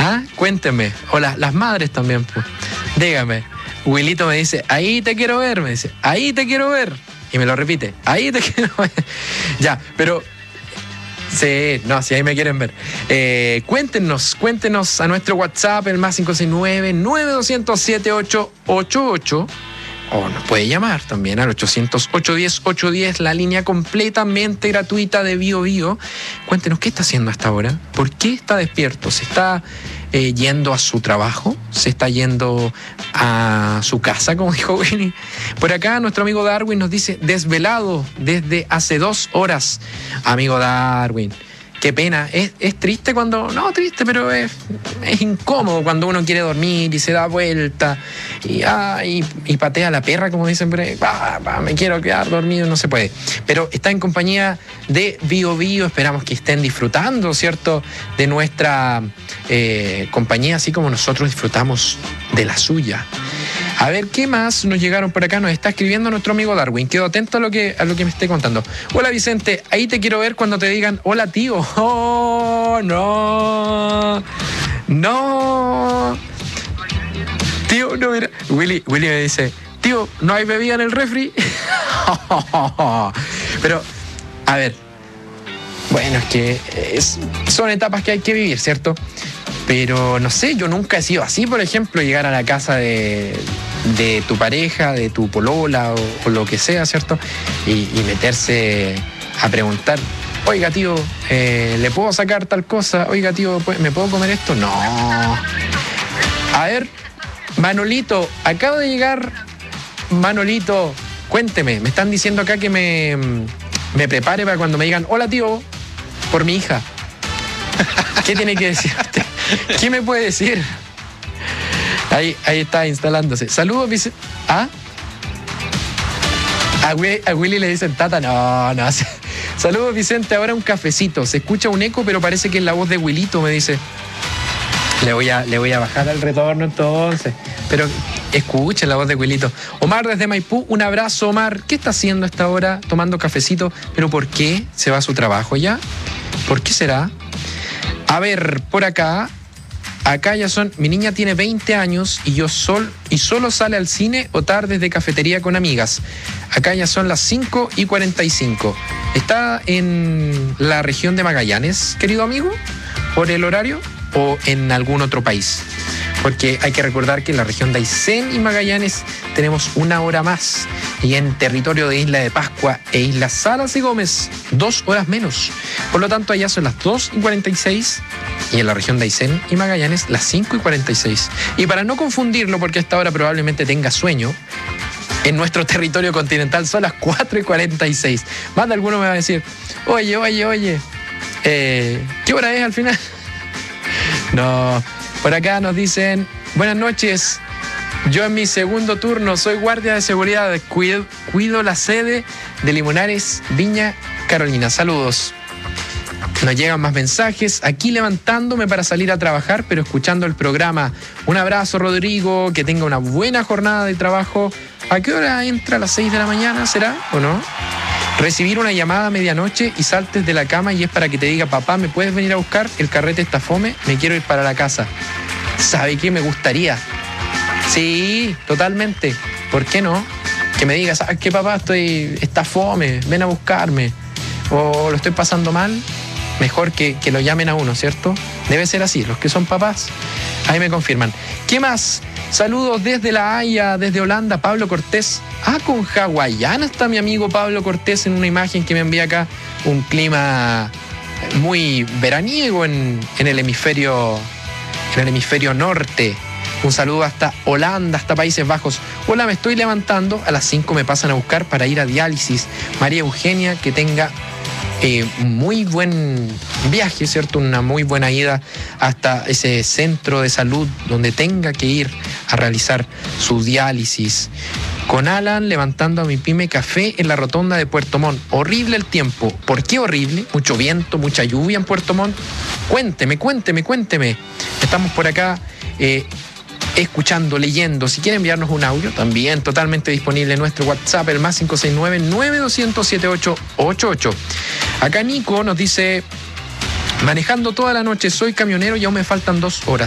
¿Ah? Cuénteme. O las madres también, pues. Dígame. Wilito me dice, ahí te quiero ver. Me dice, ahí te quiero ver. Y me lo repite, ahí te quiero ver. Ya, pero... Sí, no, si ahí me quieren ver. Cuéntenos a nuestro WhatsApp, el más 569-9200-7888. O nos puede llamar también al 800-810-810, la línea completamente gratuita de Bio Bio. Cuéntenos qué está haciendo hasta ahora, por qué está despierto, se está yendo a su trabajo, se está yendo a su casa, como dijo Winnie. Por acá nuestro amigo Darwin nos dice, desvelado desde hace 2 horas. Amigo Darwin, qué pena, es triste cuando, no triste, pero es incómodo cuando uno quiere dormir y se da vuelta y patea la perra, como dicen, me quiero quedar dormido, no se puede. Pero está en compañía de Bio Bio, esperamos que estén disfrutando, ¿cierto?, de nuestra compañía, así como nosotros disfrutamos de la suya. A ver, ¿qué más nos llegaron por acá? Nos está escribiendo nuestro amigo Darwin. Quedo atento a lo que me esté contando. Hola, Vicente. Ahí te quiero ver cuando te digan, hola, tío. Oh, no. No. Tío, no, mira. Willy me dice, tío, ¿no hay bebida en el refri? Pero, a ver. Bueno, es que son etapas que hay que vivir, ¿cierto? Pero no sé, yo nunca he sido así, por ejemplo, llegar a la casa de tu pareja, de tu polola o lo que sea, ¿cierto? Y meterse a preguntar, oiga, tío, ¿le puedo sacar tal cosa? Oiga, tío, ¿me puedo comer esto? No. A ver, Manolito, acabo de llegar. Manolito, cuénteme, me están diciendo acá que me prepare para cuando me digan, hola, tío, por mi hija. ¿Qué tiene que decir usted? ¿Qué me puede decir? Ahí está instalándose. Saludos, Vicente. ¿Ah? A Willy le dicen tata. No. Saludos, Vicente. Ahora un cafecito. Se escucha un eco, pero parece que es la voz de Wilito, me dice. Le voy a bajar al retorno entonces. Pero escuchen la voz de Wilito. Omar desde Maipú, un abrazo, Omar. ¿Qué está haciendo a esta hora? Tomando cafecito. ¿Pero por qué se va a su trabajo ya? ¿Por qué será? A ver, por acá ya son, mi niña tiene 20 años y solo sale al cine o tardes de cafetería con amigas. Acá ya son las 5:45. ¿Está en la región de Magallanes, querido amigo, por el horario, o en algún otro país? Porque hay que recordar que en la región de Aysén y Magallanes tenemos 1 hora más. Y en territorio de Isla de Pascua e Islas Salas y Gómez, 2 horas menos. Por lo tanto, allá son las 2:46 y en la región de Aysén y Magallanes las 5:46. Y para no confundirlo, porque a esta hora probablemente tenga sueño, en nuestro territorio continental son las 4:46. Más de alguno me va a decir, oye, ¿qué hora es al final? No, por acá nos dicen, buenas noches. Yo en mi segundo turno soy guardia de seguridad, cuido la sede de Limonares, Viña Carolina. Saludos. Nos llegan más mensajes, aquí levantándome para salir a trabajar, pero escuchando el programa. Un abrazo, Rodrigo, que tenga una buena jornada de trabajo. ¿A qué hora entra? ¿A las 6 de la mañana será o no? Recibir una llamada a medianoche y saltes de la cama y es para que te diga, papá, ¿me puedes venir a buscar? El carrete está fome, me quiero ir para la casa. ¿Sabe qué? Me gustaría. Sí, totalmente. ¿Por qué no? Que me digas, ¿sabes qué, papá? Está fome, ven a buscarme. O lo estoy pasando mal. Mejor que lo llamen a uno, ¿cierto? Debe ser así. Los que son papás, ahí me confirman. ¿Qué más? Saludos desde La Haya, desde Holanda, Pablo Cortés. Con hawaiana está mi amigo Pablo Cortés en una imagen que me envía acá. Un clima muy veraniego en el hemisferio norte. Un saludo hasta Holanda, hasta Países Bajos. Hola, me estoy levantando. A las 5 me pasan a buscar para ir a diálisis. María Eugenia, que tenga muy buen viaje, ¿cierto? Una muy buena ida hasta ese centro de salud donde tenga que ir a realizar su diálisis. Con Alan levantando a mi pyme café en la rotonda de Puerto Montt. Horrible el tiempo. ¿Por qué horrible? Mucho viento, mucha lluvia en Puerto Montt. Cuénteme. Estamos por acá escuchando, leyendo. Si quiere enviarnos un audio, también totalmente disponible en nuestro WhatsApp, el más 569-9200-7888. Acá Nico nos dice, manejando toda la noche, soy camionero y aún me faltan 2 horas.